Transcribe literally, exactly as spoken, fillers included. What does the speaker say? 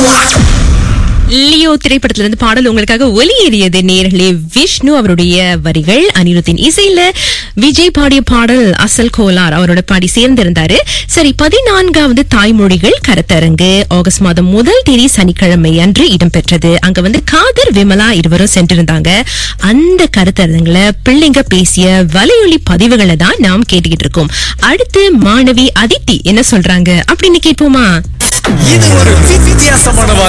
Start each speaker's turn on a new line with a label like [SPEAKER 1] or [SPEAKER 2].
[SPEAKER 1] Leo திரைப்படத்திலிருந்து பாடல் உங்களுக்காக ஒலியேறியது நேர்களே. விஷ்ணு அவருடைய வரிகள், அனிருத்தின் இசையில விஜய் பாடிய பாடல் அசல் கோலார் அவரோட பாடி சேர்ந்திருந்தாரு. சரி, பதினான்காவது தாய்மொழிகள் கருத்தரங்கு ஆகஸ்ட் மாதம் முதல் தேதி சனிக்கிழமை அன்று இடம்பெற்றது. அங்க வந்து காதர் விமலா இருவரும் சென்றிருந்தாங்க. அந்த கருத்தரங்குல பிள்ளைங்க பேசிய வலையொலி பதிவுகளை தான் நாம் கேட்டுக்கிட்டு இருக்கோம். அடுத்து மாணவி அதித்தி என்ன சொல்றாங்க அப்படின்னு கேட்போமா?
[SPEAKER 2] இது ஒரு வித்தியாசமான